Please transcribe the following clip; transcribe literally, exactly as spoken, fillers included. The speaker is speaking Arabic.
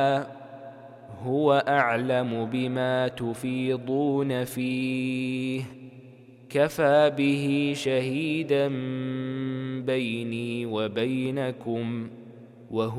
هو أعلم بما تفيضون فيه كفى به شهيدا بيني وبينكم وهو